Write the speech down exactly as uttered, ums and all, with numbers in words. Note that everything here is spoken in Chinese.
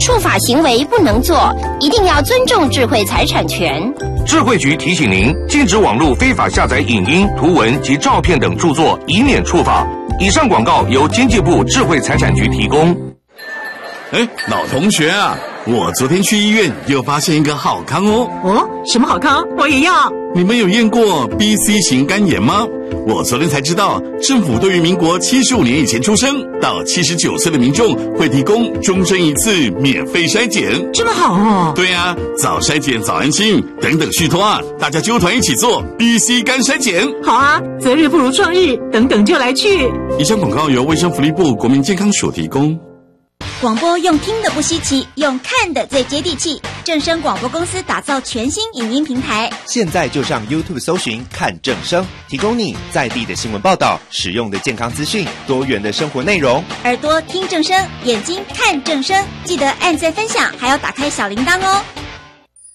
触法行为不能做，一定要尊重智慧财产权。 智慧局提醒您，禁止网络非法下载影音、图文及照片等著作，以免触法。以上广告由经济部智慧财产局提供。 哎，老同学啊，我昨天去医院又发现一个好康哦。 哦，什么好康？我也要。 你们有验过 B C 型肝炎吗？我昨天才知道，政府对于民国七十五年以前出生到七十九岁的民众会提供终身一次免费筛检。 这么好哦？ 对啊，早筛检早安心，等等续托啊，大家纠团一起做 B C 肝筛检。 好啊，择日不如撞日，等等就来去。 以上广告由卫生福利部国民健康署提供。 广播用听的不稀奇，用看的最接地气。正声广播公司打造全新影音平台， 现在就上 YouTube 搜寻看正声，提供你在地的新闻报道、实用的健康资讯、多元的生活内容。 耳朵听正声，眼睛看正声，记得按赞分享，还要打开小铃铛哦。